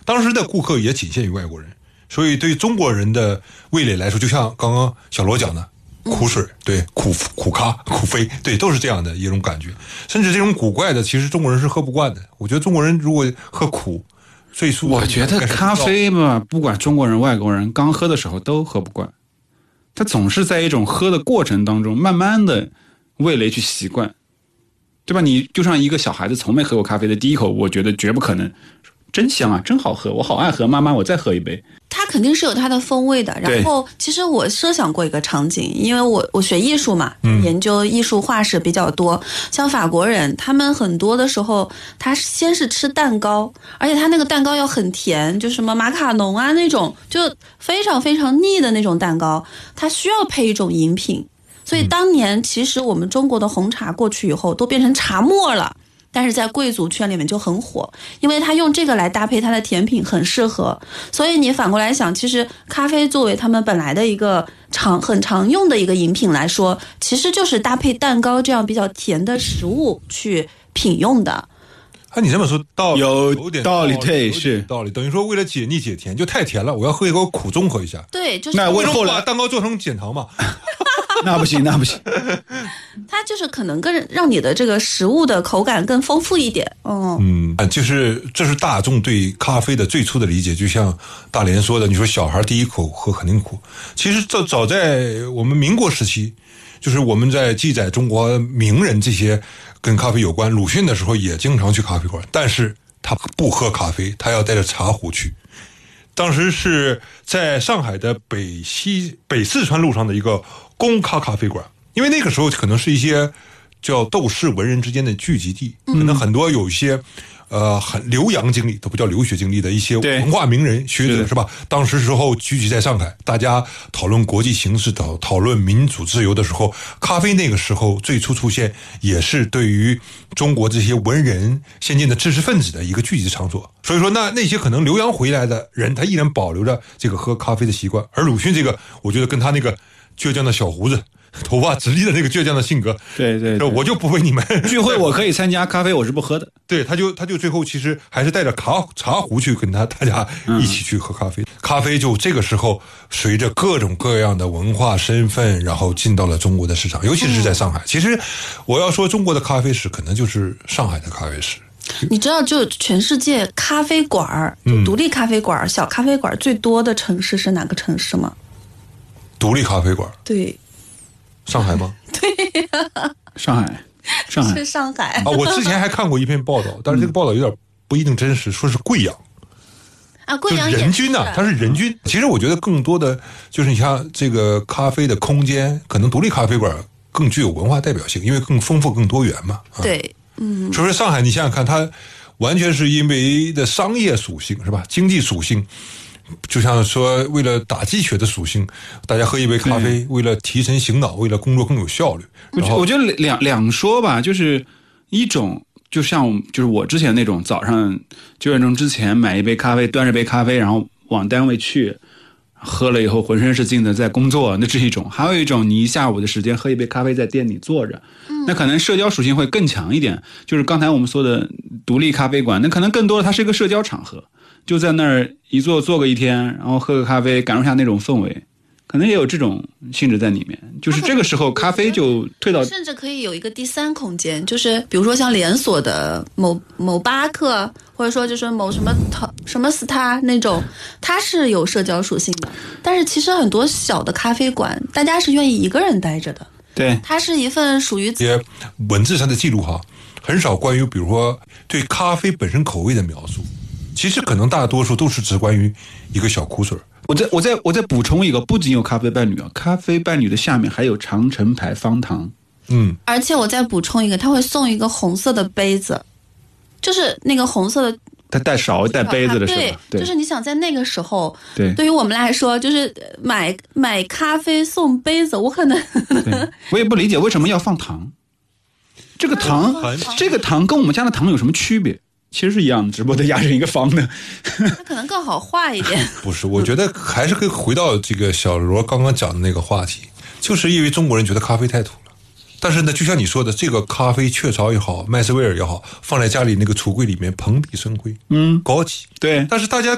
当时的顾客也仅限于外国人，所以对中国人的味蕾来说，就像刚刚小罗讲的，苦水，对，苦咖、苦啡，对，都是这样的一种感觉。甚至这种古怪的，其实中国人是喝不惯的。我觉得中国人如果喝苦，最初我觉得咖啡嘛，不管中国人外国人，刚喝的时候都喝不惯。它总是在一种喝的过程当中，慢慢的味蕾去习惯，对吧？你就像一个小孩子从没喝过咖啡的第一口，我觉得绝不可能。真香啊，真好喝，我好爱喝，妈妈我再喝一杯。 它肯定是有它的风味的。然后其实我设想过一个场景，因为我学艺术嘛，研究艺术画室比较多，像法国人他们很多的时候他先是吃蛋糕，而且他那个蛋糕要很甜，就什么马卡龙啊那种就非常非常腻的那种蛋糕，它需要配一种饮品。所以当年其实我们中国的红茶过去以后都变成茶沫了，但是在贵族圈里面就很火，因为他用这个来搭配他的甜品很适合。所以你反过来想，其实咖啡作为他们本来的一个很常用的一个饮品来说，其实就是搭配蛋糕这样比较甜的食物去品用的。 你这么说有点道理，对，是道理。等于说为了解腻解甜，就太甜了，我要喝一口苦中和一下。 对，就是那为后来把蛋糕做成减糖嘛。 那不行，那不行。 它就是可能更让你的这个食物的口感更丰富一点。 就是这是大众对咖啡的最初的理解，就像大连说的，你说小孩第一口喝肯定苦。其实早在我们民国时期，就是我们在记载中国名人这些跟咖啡有关，鲁迅的时候也经常去咖啡馆，但是他不喝咖啡，他要带着茶壶去。当时是在上海的北四川路上的一个公咖啡馆，因为那个时候可能是一些叫斗士文人之间的聚集地，可能很多有一些很留洋经历，都不叫留学经历的一些文化名人学者是吧？当时时候聚集在上海，大家讨论国际形势，讨论民主自由的时候，咖啡那个时候最初出现，也是对于中国这些文人先进的知识分子的一个聚集场所。所以说那些可能留洋回来的人，他依然保留着这个喝咖啡的习惯。而鲁迅这个，我觉得跟他那个倔强的小胡子，头发直立的那个倔强的性格， 对， 我就不为你们聚会我可以参加，咖啡我是不喝的。 对，他就最后其实还是带着茶壶去跟大家一起去喝咖啡。咖啡就这个时候随着各种各样的文化身份，然后进到了中国的市场，尤其是在上海。其实我要说中国的咖啡史，可能就是上海的咖啡史。 你知道就全世界咖啡馆，独立咖啡馆、小咖啡馆最多的城市是哪个城市吗？ 独立咖啡馆？ 对， 上海吗？ 对呀， 上海是上海啊！我之前还看过一篇报道，但是这个报道有点不一定真实，说是贵阳啊，贵阳人均啊，它是人均。其实我觉得更多的就是你像这个咖啡的空间，可能独立咖啡馆更具有文化代表性，因为更丰富、更多元嘛。 对， 所以说上海，你想想看，它完全是因为的商业属性是吧？经济属性。就像说为了打鸡血的属性，大家喝一杯咖啡，为了提神醒脑，为了工作更有效率。 我觉得两说吧，就是一种就是我之前那种早上9点钟之前买一杯咖啡，端着杯咖啡然后往单位去，喝了以后浑身是劲的在工作，那是一种。还有一种你一下午的时间喝一杯咖啡在店里坐着，那可能社交属性会更强一点。就是刚才我们说的独立咖啡馆，那可能更多的它是一个社交场合，就在那儿一坐个一天，然后喝个咖啡，感受下那种氛围，可能也有这种性质在里面。就是这个时候咖啡就退到， 甚至可以有一个第三空间，就是比如说像连锁的某巴克，或者说就是某什么 Star 那种，它是有社交属性的。但是其实很多小的咖啡馆，大家是愿意一个人待着的。 对， 它是一份属于些文字上的记录哈，很少关于比如说对咖啡本身口味的描述。其实可能大多数都是只关于一个小苦水。 我再补充一个，不仅有咖啡伴侣啊，咖啡伴侣的下面还有长城牌方糖。 而且我再补充一个，他会送一个红色的杯子，就是那个红色的。 他带勺带杯子的是吧？ 对，就是你想在那个时候， 对于我们来说，就是买咖啡送杯子，我可能我也不理解为什么要放糖。这个糖跟我们家的糖有什么区别？其实是一样的，只不过它压成一个方的， 它可能更好画一点。 不是，我觉得还是可以回到这个小罗刚刚讲的那个话题，就是因为中国人觉得咖啡太土了。但是呢，就像你说的，这个咖啡雀巢也好，麦斯威尔也好，放在家里那个橱柜里面蓬荜生辉，高级。 对。 但是大家